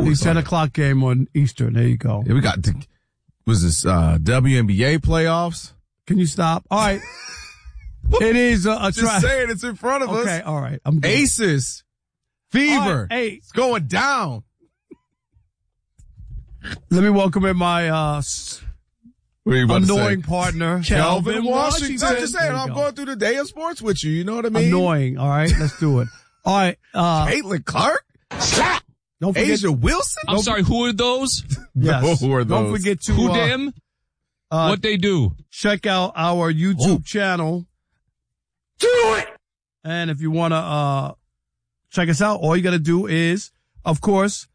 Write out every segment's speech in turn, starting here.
The 10 o'clock game on Eastern. There you go. Yeah, we got, was this, WNBA playoffs? Can you stop? All right. It is a Just saying, it's in front of us. Okay, all right. I'm good. Aces. Fever. Right, hey. It's going down. Let me welcome in my, annoying partner, Kelvin Washington. I'm just saying, There you I'm go. going through the day of sports with you. You know what I mean? Annoying. All right, let's do it. All right. Caitlin Clark? Slap. Don't forget. Asia Wilson? I'm sorry, who are those? Yes. Who are Don't those? forget to Who them? What they do? check out our YouTube channel. Do it! And if you want to check us out, all you got to do is, of course,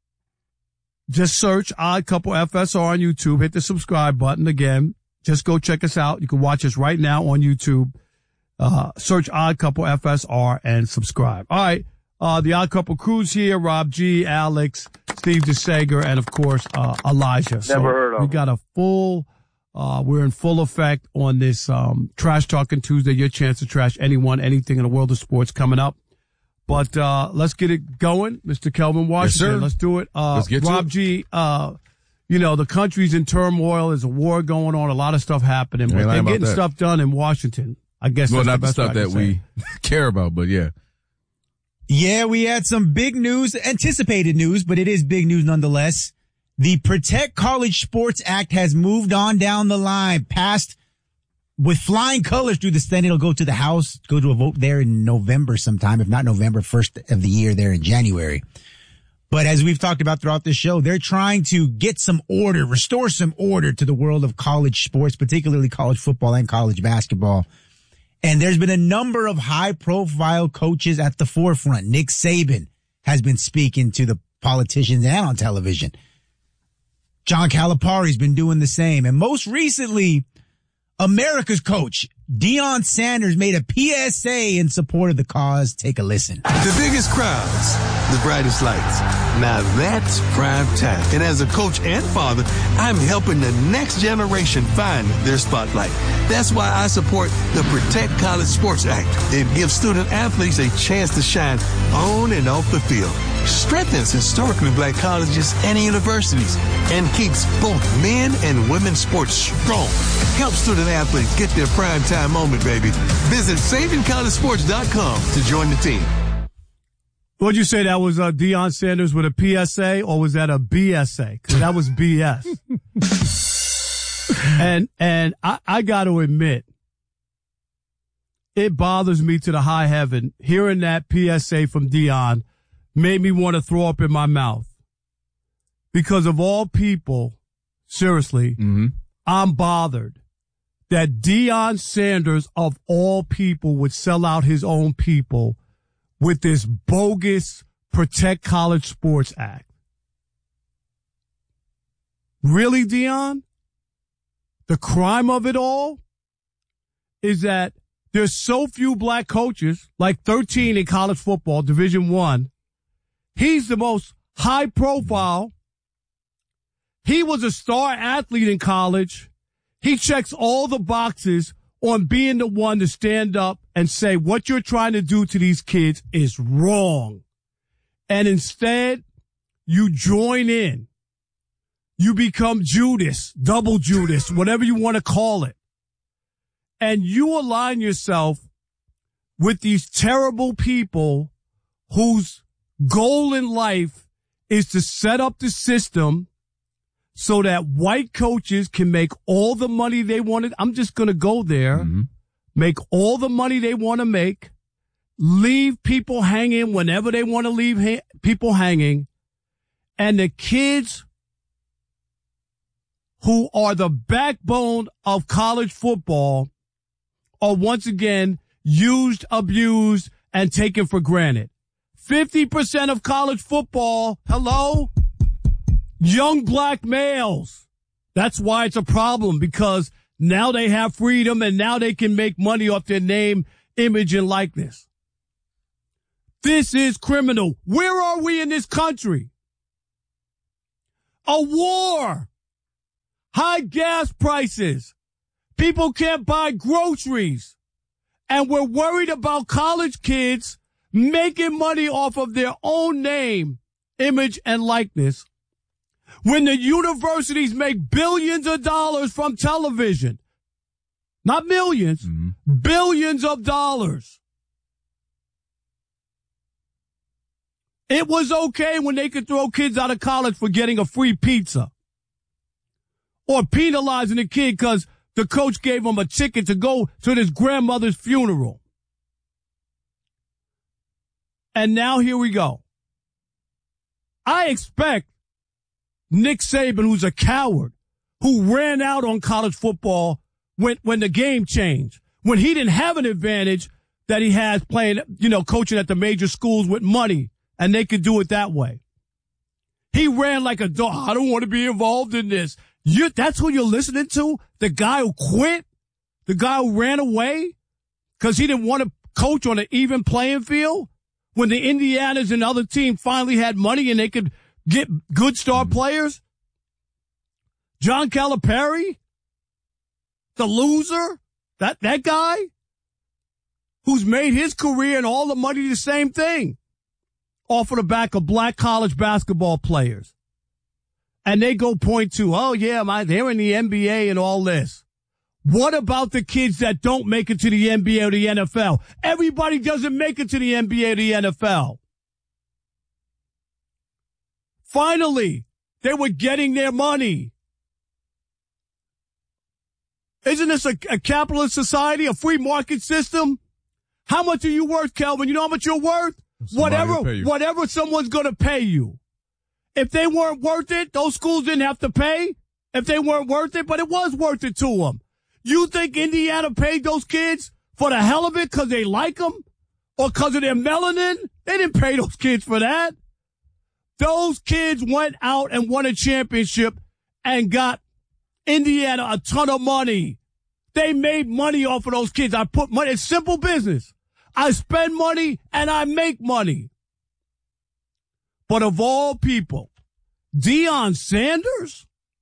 just search Odd Couple FSR on YouTube. Hit the subscribe button. Again, just go check us out. You can watch us right now on YouTube. Search Odd Couple FSR and subscribe. All right. The Odd Couple crew's here. Rob G, Alex, Steve DeSager, and of course, Elijah. Never heard of We him. got a full, we're in full effect on this, Trash Talking Tuesday. Your chance to trash anyone, anything in the world of sports coming up. But, let's get it going. Mr. Kelvin Washington. sir. Let's do it. Let's get to Rob it. G, the country's in turmoil. There's a war going on, a lot of stuff happening, but Ain't lying they're about getting that. stuff done in Washington. I guess Well, that's not the stuff best that way I can we say. care about, but yeah. Yeah, we had some big news, anticipated news, but it is big news nonetheless. The Protect College Sports Act has moved on down the line, passed with flying colors through the Senate. It'll go to the House, go to a vote there in November sometime, if not November, first of the year there in January. But as we've talked about throughout this show, they're trying to get some order, restore some order to the world of college sports, particularly college football and college basketball. And there's been a number of high-profile coaches at the forefront. Nick Saban has been speaking to the politicians and on television. John Calipari's been doing the same. And most recently, America's coach, Deion Sanders, made a PSA in support of the cause. Take a listen. The biggest crowds, the brightest lights. Now that's prime time. And as a coach and father, I'm helping the next generation find their spotlight. That's why I support the Protect College Sports Act. It gives student athletes a chance to shine on and off the field, strengthens historically black colleges and universities, and keeps both men and women's sports strong. Help student athletes get their prime time moment, baby. Visit SavingCollegeSports.com to join the team. What'd you say? That was Deion Sanders with a PSA, or was that a BSA? Because that was BS. and I got to admit, it bothers me to the high heaven. Hearing that PSA from Deion made me want to throw up in my mouth. Because of all people, seriously, I'm bothered that Deion Sanders, of all people, would sell out his own people with this bogus Protect College Sports Act. Really, Deion? The crime of it all is that there's so few black coaches, like 13 in college football, Division I. He's the most high profile. He was a star athlete in college. He checks all the boxes on being the one to stand up and say what you're trying to do to these kids is wrong. And instead, you join in. You become Judas, double Judas, whatever you want to call it. And you align yourself with these terrible people whose goal in life is to set up the system so that white coaches can make all the money they wanted. I'm just going to go there, make all the money they want to make, leave people hanging whenever they want to leave people hanging. And the kids who are the backbone of college football are once again used, abused, and taken for granted. 50% of college football, hello? Young black males. That's why it's a problem, because now they have freedom and now they can make money off their name, image, and likeness. This is criminal. Where are we in this country? A war. High gas prices. People can't buy groceries. And we're worried about college kids making money off of their own name image, and likeness when the universities make billions of dollars from television? Not millions, billions of dollars. It was okay when they could throw kids out of college for getting a free pizza or penalizing a kid because the coach gave him a ticket to go to his grandmother's funeral. And now here we go. I expect Nick Saban, who's a coward, who ran out on college football when the game changed, when he didn't have an advantage that he has playing, coaching at the major schools with money, and they could do it that way. He ran like a dog. I don't want to be involved in this. That's who you're listening to? The guy who quit? The guy who ran away because he didn't want to coach on an even playing field? When the Indianas and other teams finally had money and they could get good star players? John Calipari? The loser? That guy? Who's made his career and all the money the same thing? Off of the back of black college basketball players. And they go point to, they're in the NBA and all this. What about the kids that don't make it to the NBA or the NFL? Everybody doesn't make it to the NBA or the NFL. Finally, they were getting their money. Isn't this a capitalist society, a free market system? How much are you worth, Kelvin? You know how much you're worth? Whatever someone's going to pay you. If they weren't worth it, those schools didn't have to pay. If they weren't worth it, but it was worth it to them. You think Indiana paid those kids for the hell of it because they like them? Or because of their melanin? They didn't pay those kids for that. Those kids went out and won a championship and got Indiana a ton of money. They made money off of those kids. I put money. It's simple business. I spend money and I make money. But of all people, Deion Sanders?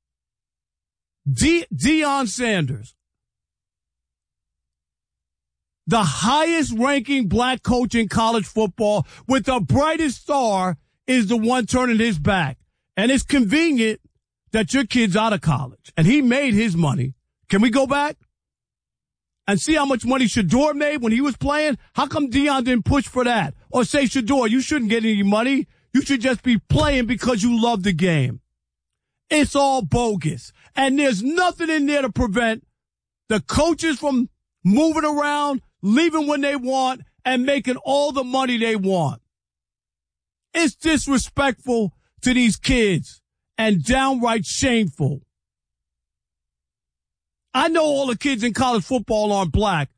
Deion Sanders. The highest ranking black coach in college football with the brightest star is the one turning his back. And it's convenient that your kid's out of college. And he made his money. Can we go back and see how much money Shedeur made when he was playing? How come Deion didn't push for that? Or say, Shedeur, you shouldn't get any money. You should just be playing because you love the game. It's all bogus. And there's nothing in there to prevent the coaches from moving around, leaving when they want, and making all the money they want. It's disrespectful to these kids and downright shameful. I know all the kids in college football aren't black,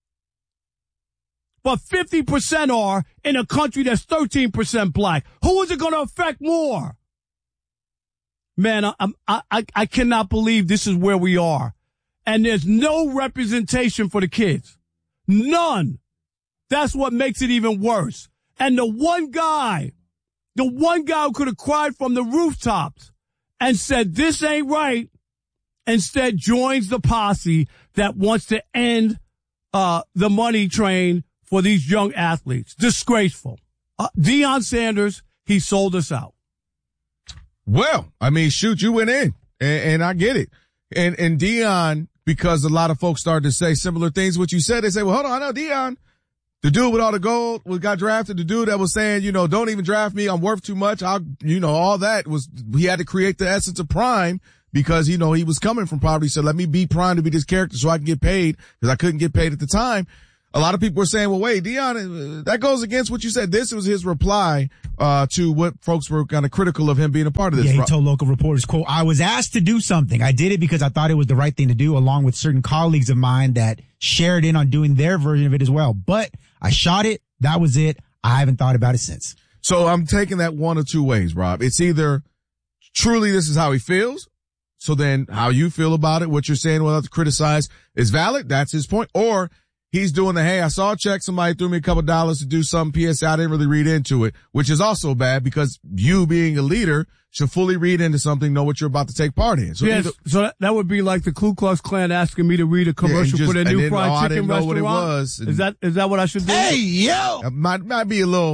but 50% are in a country that's 13% black. Who is it going to affect more? Man, I cannot believe this is where we are. And there's no representation for the kids. None. That's what makes it even worse. And the one guy who could have cried from the rooftops and said, this ain't right, instead joins the posse that wants to end the money train for these young athletes. Disgraceful. Deion Sanders, he sold us out. Well, I mean, shoot, you went in, and I get it. And Deion, because a lot of folks started to say similar things, what you said, they say, well, hold on, I know Deion, the dude with all the gold, got drafted, the dude that was saying, don't even draft me, I'm worth too much. All that was, he had to create the essence of prime because, he was coming from poverty. So let me be prime to be this character so I can get paid because I couldn't get paid at the time. A lot of people were saying, well, wait, Deion, that goes against what you said. This was his reply to what folks were kind of critical of him being a part of this. Yeah, he told local reporters, quote, I was asked to do something. I did it because I thought it was the right thing to do, along with certain colleagues of mine that shared in on doing their version of it as well. But I shot it. That was it. I haven't thought about it since. So I'm taking that one of two ways, Rob. It's either truly this is how he feels. So then how you feel about it, what you're saying, whether to criticize is valid. That's his point. Or he's doing the, hey, I saw a check, somebody threw me a couple $2 to do some PSA. I didn't really read into it, which is also bad because you being a leader should fully read into something, know what you're about to take part in. So yes, so that would be like the Ku Klux Klan asking me to read a commercial for their new fried chicken restaurant. What it was. Is that what I should do? Hey, yo! Might be a little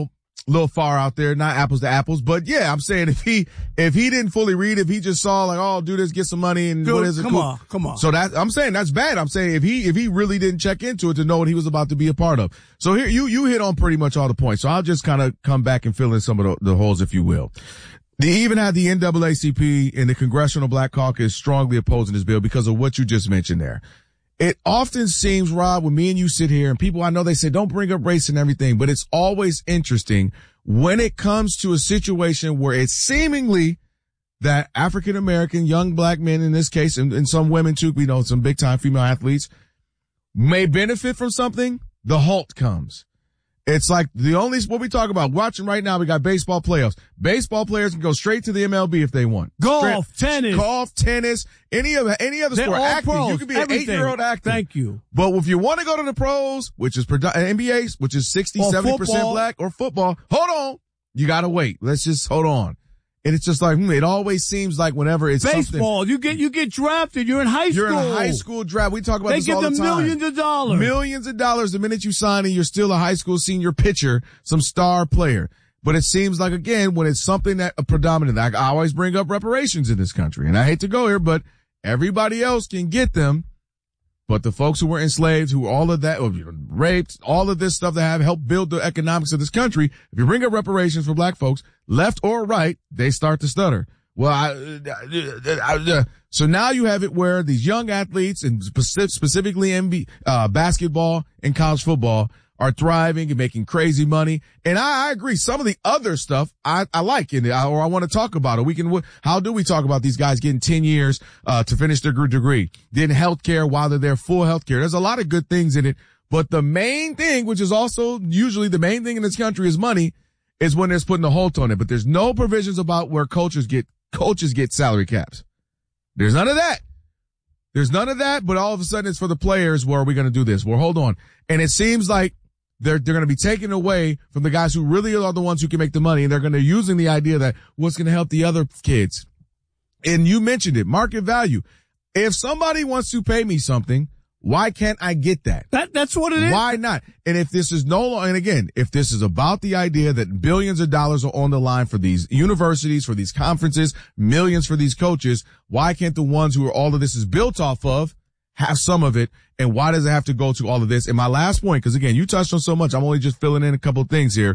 little far out there, not apples to apples, but yeah, I'm saying if he didn't fully read, if he just saw like, oh, do this, get some money, and Dude, what is it? come on. So I'm saying that's bad. I'm saying if he really didn't check into it to know what he was about to be a part of. So here, you hit on pretty much all the points. So I'll just kind of come back and fill in some of the holes, if you will. They even had the NAACP and the Congressional Black Caucus strongly opposing this bill because of what you just mentioned there. It often seems, Rob, when me and you sit here and people I know, they say, don't bring up race and everything, but it's always interesting when it comes to a situation where it's seemingly that African American young black men in this case, and some women too, we know some big time female athletes may benefit from something. The halt comes. It's like what we talk about watching right now. We got baseball playoffs. Baseball players can go straight to the MLB if they want. Golf, tennis, any other sport. Acting, pros, you could be everything. an 8-year-old actor. Thank you. But if you want to go to the pros, which is NBA, which is 60-70% black, or football, hold on. You got to wait. Let's just hold on. And it's just like, it always seems like whenever it's baseball, something, you get drafted. You're in high school. You're in a high school draft. We talk about this all the time. They give them millions of dollars. Millions of dollars the minute you sign and you're still a high school senior pitcher, some star player. But it seems like, again, when it's something that a predominant, I always bring up reparations in this country. And I hate to go here, but everybody else can get them. But the folks who were enslaved, who all of that, raped, all of this stuff that have helped build the economics of this country, if you bring up reparations for black folks, left or right, they start to stutter. Well, so now you have it where these young athletes, and specifically basketball and college football, are thriving and making crazy money. And I agree. Some of the other stuff I like in it, or I want to talk about it. How do we talk about these guys getting 10 years, to finish their degree? Then healthcare while they're there, full healthcare. There's a lot of good things in it. But the main thing, which is also usually the main thing in this country is money, is when there's putting a halt on it. But there's no provisions about where coaches get salary caps. There's none of that. But all of a sudden it's for the players. Where are we going to do this? Well, hold on. And it seems like they're going to be taken away from the guys who really are the ones who can make the money. And they're going to using the idea that what's going to help the other kids. And you mentioned it, market value. If somebody wants to pay me something, why can't I get that? That's what it is. Why not? And if this is and again, if this is about the idea that billions of dollars are on the line for these universities, for these conferences, millions for these coaches, why can't the ones who all of this is built off of have some of it? And why does it have to go to all of this? And my last point, because again, you touched on so much, I'm only just filling in a couple of things here.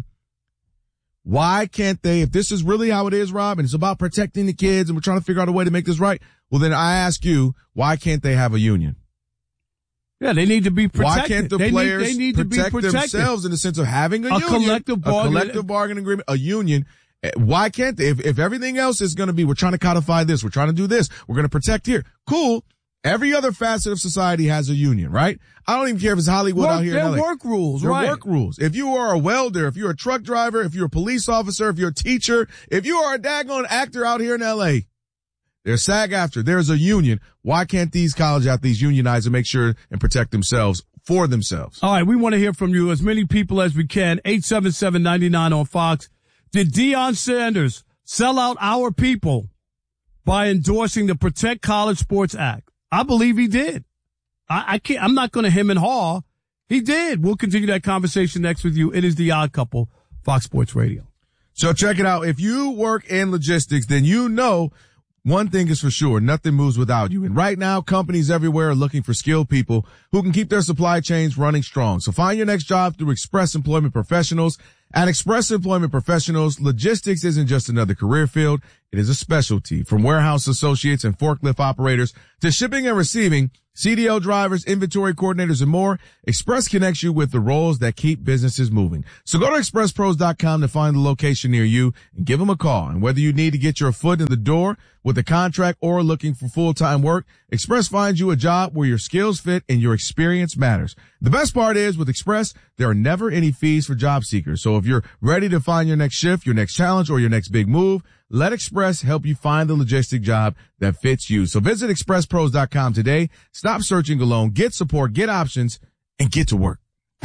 Why can't they, if this is really how it is, Rob, and it's about protecting the kids and we're trying to figure out a way to make this right, well then I ask you, why can't they have a union? Yeah, they need to be protected. Why can't the players protect themselves in the sense of having a union, collective bargaining agreement, a union? Why can't they? If everything else is going to be, we're trying to codify this, we're trying to do this, we're going to protect here. Cool. Every other facet of society has a union, right? I don't even care if it's Hollywood out here in LA. Work rules, They're right? Work rules. If you are a welder, if you're a truck driver, if you're a police officer, if you're a teacher, if you are a daggone actor out here in LA, there's SAG-AFTRA. There's a union. Why can't these college athletes unionize and make sure and protect themselves for themselves? All right, we want to hear from you, as many people as we can. 877-99 on Fox. Did Deion Sanders sell out our people by endorsing the Protect College Sports Act? I believe he did. I'm not going to hem and haw. He did. We'll continue that conversation next with you. It is The Odd Couple, Fox Sports Radio. So check it out. If you work in logistics, then you know one thing is for sure, nothing moves without you. And right now, companies everywhere are looking for skilled people who can keep their supply chains running strong. So find your next job through Express Employment Professionals. At Express Employment Professionals, logistics isn't just another career field. It is a specialty. From warehouse associates and forklift operators to shipping and receiving, CDL drivers, inventory coordinators, and more, Express connects you with the roles that keep businesses moving. So go to expresspros.com to find the location near you and give them a call. And whether you need to get your foot in the door with a contract or looking for full-time work, Express finds you a job where your skills fit and your experience matters. The best part is with Express, there are never any fees for job seekers. So if you're ready to find your next shift, your next challenge, or your next big move, let Express help you find the logistic job that fits you. So visit expresspros.com today. Stop searching alone. Get support, get options, and get to work.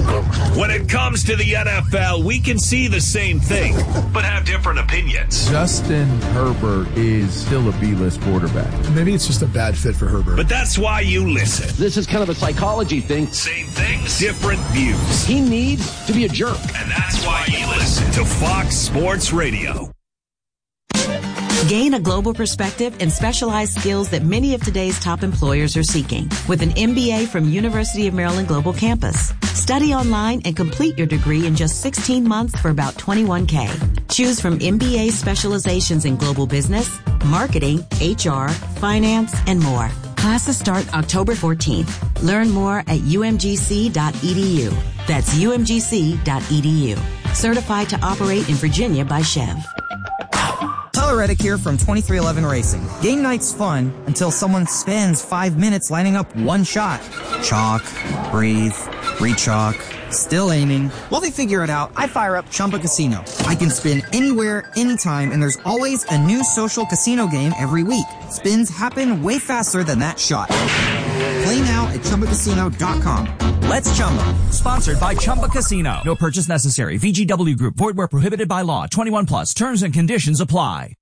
When it comes to the NFL, we can see the same thing, but have different opinions. Justin Herbert is still a B-list quarterback. Maybe it's just a bad fit for Herbert. But that's why you listen. This is kind of a psychology thing. Same things, different views. He needs to be a jerk. And that's why you listen to Fox Sports Radio. Gain a global perspective and specialized skills that many of today's top employers are seeking with an MBA from University of Maryland Global Campus. Study online and complete your degree in just 16 months for about $21,000. Choose from MBA specializations in global business, marketing, HR, finance, and more. Classes start October 14th. Learn more at umgc.edu. That's umgc.edu. Certified to operate in Virginia by Chev. Tyler Reddick here from 2311 Racing. Game night's fun until someone spends 5 minutes lining up one shot. Chalk, breathe, re-chalk, still aiming. While they figure it out, I fire up Chumba Casino. I can spin anywhere, anytime, and there's always a new social casino game every week. Spins happen way faster than that shot. Play now at ChumbaCasino.com. Let's Chumba. Sponsored by Chumba Casino. No purchase necessary. VGW Group. Void where prohibited by law. 21 plus. Terms and conditions apply.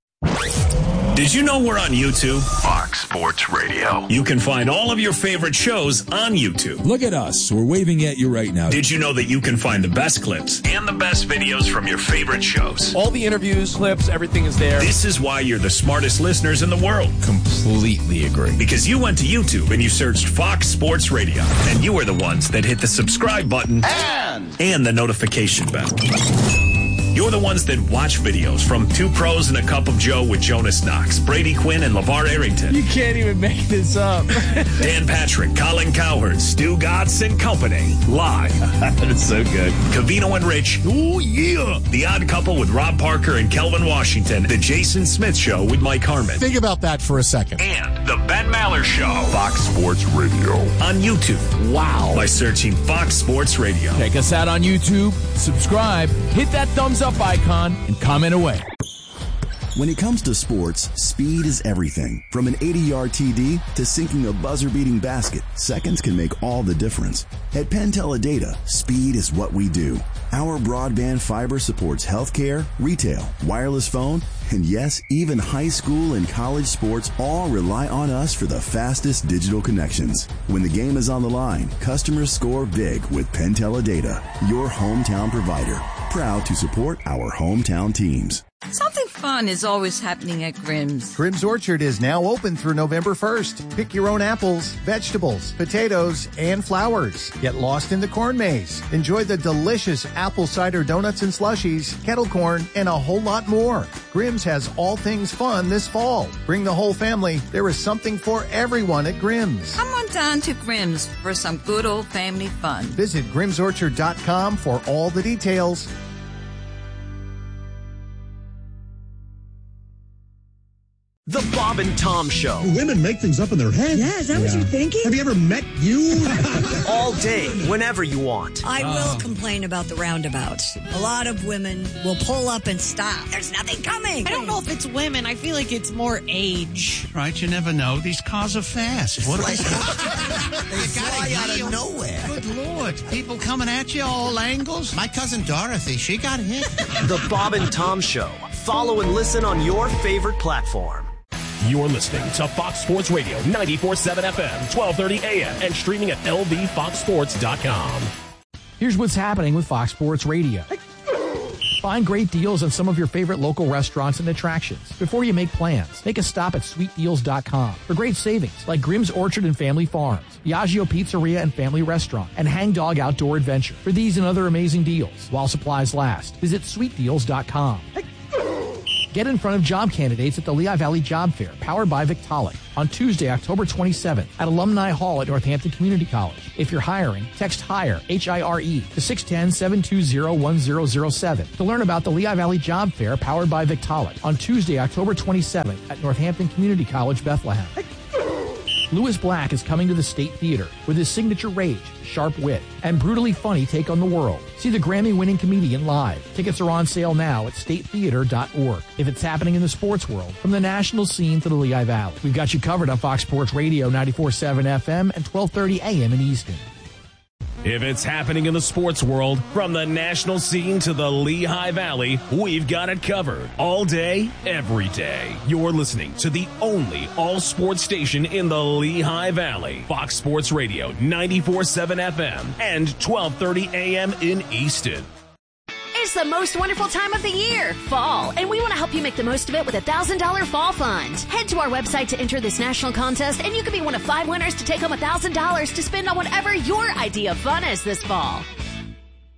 Did you know we're on YouTube? Fox Sports Radio. You can find all of your favorite shows on YouTube. Look at us. We're waving at you right now. Did you know that you can find the best clips and the best videos from your favorite shows? All the interviews, clips, everything is there. This is why you're the smartest listeners in the world. Completely agree. Because you went to YouTube and you searched Fox Sports Radio. And you are the ones that hit the subscribe button and the notification bell. You're the ones that watch videos from Two Pros and a Cup of Joe with Jonas Knox, Brady Quinn, and LeVar Arrington. You can't even make this up. Dan Patrick, Colin Cowherd, Stu Gatz and Company. Live. That's so good. Covino and Rich. Oh, yeah. The Odd Couple with Rob Parker and Kelvin Washington. The Jason Smith Show with Mike Harmon. Think about that for a second. And The Ben Maller Show. Fox Sports Radio. On YouTube. Wow. By searching Fox Sports Radio. Check us out on YouTube. Subscribe. Hit that thumbs up icon and comment away. When it comes to sports, speed is everything. From an 80-yard TD to sinking a buzzer-beating basket, seconds can make all the difference. At Penn Teledata, speed is what we do. Our broadband fiber supports healthcare, retail, wireless phone, and yes, even high school and college sports all rely on us for the fastest digital connections. When the game is on the line, customers score big with Penn Teledata, your hometown provider. Proud to support our hometown teams. Something fun is always happening at Grimm's. Grimm's Orchard is now open through November 1st. Pick your own apples, vegetables, potatoes, and flowers. Get lost in the corn maze. Enjoy the delicious apple cider donuts and slushies, kettle corn, and a whole lot more. Grimm's has all things fun this fall. Bring the whole family. There is something for everyone at Grimm's. Come on down to Grimm's for some good old family fun. Visit grimmsorchard.com for all the details. The Bob and Tom Show. Women make things up in their heads. Yeah, is that what you're thinking? Have you ever met you? All day, whenever you want. I will complain about the roundabouts. A lot of women will pull up and stop. There's nothing coming. I don't know if it's women. I feel like it's more age. Right, you never know. These cars are fast. What are they fly out of nowhere. Good Lord. People coming at you all angles. My cousin Dorothy, she got hit. The Bob and Tom Show. Follow and listen on your favorite platform. You're listening to Fox Sports Radio, 94.7 FM, 1230 AM, and streaming at lvfoxsports.com. Here's what's happening with Fox Sports Radio. Find great deals on some of your favorite local restaurants and attractions. Before you make plans, make a stop at sweetdeals.com for great savings like Grimm's Orchard and Family Farms, Diageo Pizzeria and Family Restaurant, and Hang Dog Outdoor Adventure. For these and other amazing deals, while supplies last, visit sweetdeals.com. Get in front of job candidates at the Lehigh Valley Job Fair, powered by Victaulic, on Tuesday, October 27th at Alumni Hall at Northampton Community College. If you're hiring, text HIRE, H-I-R-E, to 610-720-1007 to learn about the Lehigh Valley Job Fair, powered by Victaulic, on Tuesday, October 27th at Northampton Community College, Bethlehem. Louis Black is coming to the State Theater with his signature rage, sharp wit, and brutally funny take on the world. See the Grammy-winning comedian live. Tickets are on sale now at statetheater.org. If it's happening in the sports world, from the national scene to the Lehigh Valley, we've got you covered on Fox Sports Radio 94.7 FM and 1230 AM in Easton. If it's happening in the sports world, from the national scene to the Lehigh Valley, we've got it covered. All day, every day. You're listening to the only all-sports station in the Lehigh Valley. Fox Sports Radio, 94.7 FM and 12:30 a.m. in Easton. It's the most wonderful time of the year, fall, and we want to help you make the most of it with a $1,000 fall fund. Head to our website to enter this national contest, and you could be one of 5 winners to take home $1,000 to spend on whatever your idea of fun is this fall.